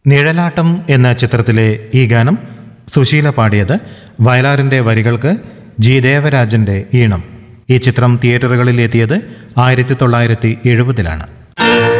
നിഴലാട്ടം എന്ന ചിത്രത്തിലെ ഈ ഗാനം സുശീല പാടിയത്. വയലാറിൻ്റെ വരികൾക്ക് ജി ദേവരാജൻ്റെ ഈണം. ഈ ചിത്രം തിയേറ്ററുകളിൽ എത്തിയത് 1970-ലാണ്.